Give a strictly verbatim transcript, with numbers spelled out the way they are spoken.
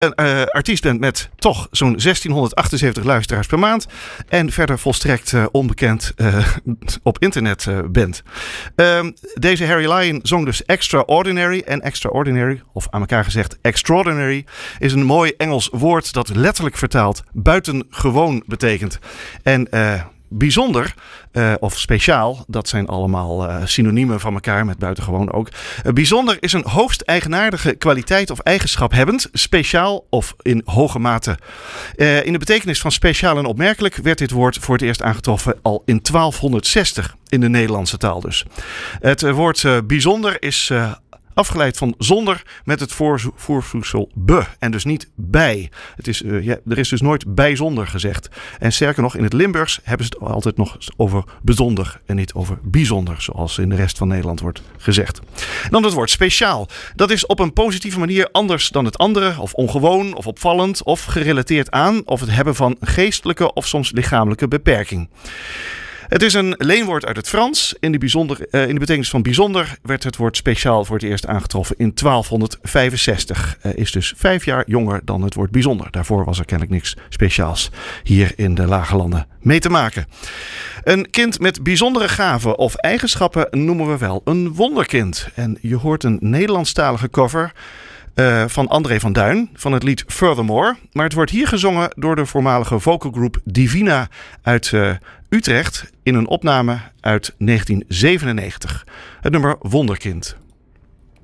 een uh, artiest bent met toch zo'n zestienhonderdachtenzeventig luisteraars per maand en verder volstrekt uh, onbekend uh, op internet uh, bent. Uh, deze Harry Lyon zong dus Extraordinary. En Extraordinary, of aan elkaar gezegd Extraordinary, is een mooi Engels woord dat letterlijk vertaald buitengewoon betekent. En uh, bijzonder uh, of speciaal, dat zijn allemaal uh, synoniemen van elkaar met buitengewoon ook. Uh, bijzonder is een hoogst eigenaardige kwaliteit of eigenschap hebbend, speciaal of in hoge mate. Uh, in de betekenis van speciaal en opmerkelijk werd dit woord voor het eerst aangetroffen al in twaalfhonderdzestig in de Nederlandse taal dus. Het uh, woord uh, bijzonder is Uh, afgeleid van zonder met het voorvoegsel be en dus niet bij. Het is, uh, ja, er is dus nooit bijzonder gezegd. En sterker nog, in het Limburgs hebben ze het altijd nog over bijzonder en niet over bijzonder, zoals in de rest van Nederland wordt gezegd. Dan het woord speciaal. Dat is op een positieve manier anders dan het andere, of ongewoon, of opvallend, of gerelateerd aan, of het hebben van geestelijke of soms lichamelijke beperking. Het is een leenwoord uit het Frans. In de, bijzonder, uh, in de betekenis van bijzonder werd het woord speciaal voor het eerst aangetroffen in twaalfhonderdvijfenzestig. Uh, is dus vijf jaar jonger dan het woord bijzonder. Daarvoor was er kennelijk niks speciaals hier in de Lage Landen mee te maken. Een kind met bijzondere gaven of eigenschappen noemen we wel een wonderkind. En je hoort een Nederlandstalige cover Uh, van André van Duin van het lied Furthermore. Maar het wordt hier gezongen door de voormalige vocalgroep Divina uit uh, Utrecht in een opname uit negentien zevenennegentig. Het nummer Wonderkind.